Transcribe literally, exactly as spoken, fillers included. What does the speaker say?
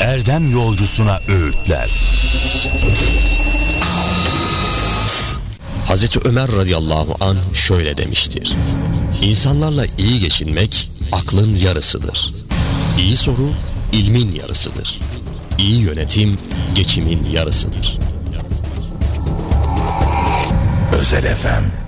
erdem yolcusuna öğütler. Hazreti Ömer radıyallahu anh şöyle demiştir: İnsanlarla iyi geçinmek aklın yarısıdır. İyi soru ilmin yarısıdır. İyi yönetim geçimin yarısıdır. Özel F M